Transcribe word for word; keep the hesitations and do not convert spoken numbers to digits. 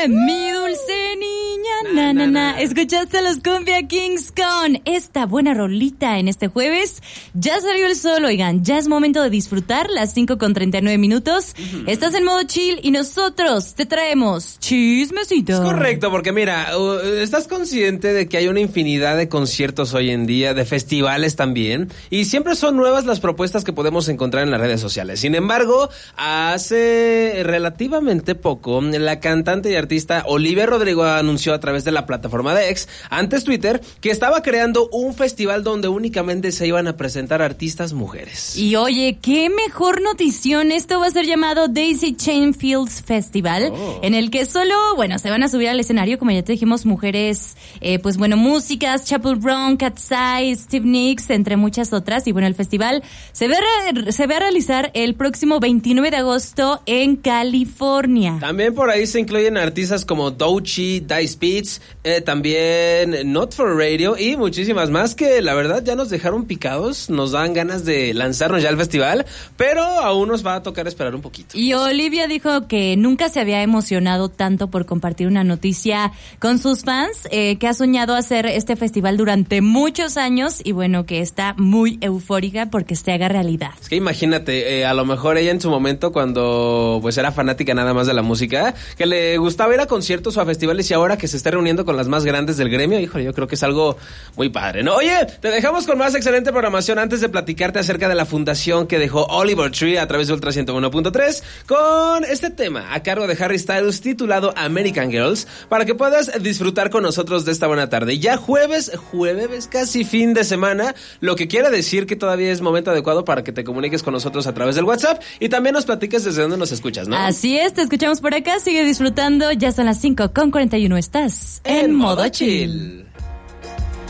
Mi dulce niña, na, na, na. Escuchaste a los Cumbia Kings con esta buena rolita en este jueves. Ya salió el sol, oigan, ya es momento de disfrutar las cinco con treinta y nueve minutos. Uh-huh. Estás en modo chill y nosotros te traemos chismecito. Es correcto, porque mira, uh, estás consciente de que hay una infinidad de conciertos hoy en día, de festivales también, y siempre son nuevas las propuestas que podemos encontrar en las redes sociales. Sin embargo, hace relativamente poco, la cantante y artista Olivia Rodrigo anunció a través de la plataforma de X, antes Twitter, que estaba creando un festival donde únicamente se iban a presentar artistas mujeres. Y oye, qué mejor notición, esto va a ser llamado Daisy Chain Fields Festival, oh. en el que solo, bueno, se van a subir al escenario, como ya te dijimos, mujeres, eh, pues bueno, músicas, Chappell Brown, Cat's Eyes, Steve Nicks, entre muchas otras, y bueno, el festival se va a, se va a realizar el próximo veintinueve de agosto en California. También por ahí se incluyen artistas como Doechii, Dice Beats, eh, también Not for Radio y muchísimas más que la verdad ya nos dejaron picados, nos dan ganas de lanzarnos ya al festival, pero aún nos va a tocar esperar un poquito. Y Olivia dijo que nunca se había emocionado tanto por compartir una noticia con sus fans, eh, que ha soñado hacer este festival durante muchos años y bueno, que está muy eufórica porque se haga realidad. Es que imagínate, eh, a lo mejor ella en su momento cuando pues era fanática nada más de la música, que le gustaba ir a conciertos o a festivales y ahora que se está reuniendo con las más grandes del gremio, híjole, yo creo que es algo muy padre, ¿no? Oye, te dejamos con más excelente programación antes de platicarte acerca de la fundación que dejó Oliver Tree a través de Ultra ciento uno punto tres con este tema a cargo de Harry Styles titulado American Girls para que puedas disfrutar con nosotros de esta buena tarde. Ya jueves, jueves, casi fin de semana, lo que quiere decir que todavía es momento adecuado para que te comuniques con nosotros a través del WhatsApp y también nos platiques desde dónde nos escuchas, ¿no? Así es, te escuchamos por acá, sigue disfrutando, ya son las cinco con cuarenta y uno, estás en, en modo chill. chill.